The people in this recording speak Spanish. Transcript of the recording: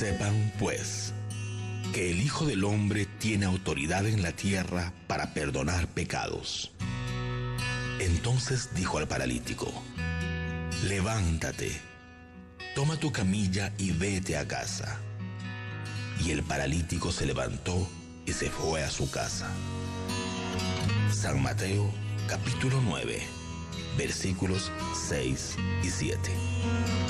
Sepan, pues, que el Hijo del Hombre tiene autoridad en la tierra para perdonar pecados. Entonces dijo al paralítico: levántate, toma tu camilla y vete a casa. Y el paralítico se levantó y se fue a su casa. San Mateo, capítulo 9, versículos 6 y 7.